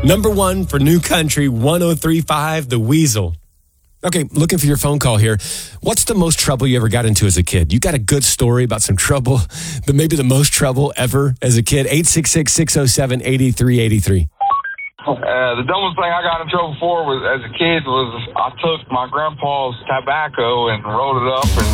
Number one for New Country 103.5, The Weasel. Okay, looking for your phone call here. What's the most trouble you ever got into as a kid? You got a good story about some trouble, but maybe the most trouble ever as a kid? 866-607-8383. The dumbest thing I got in trouble for was, as a kid, was I took my grandpa's tobacco and rolled it up and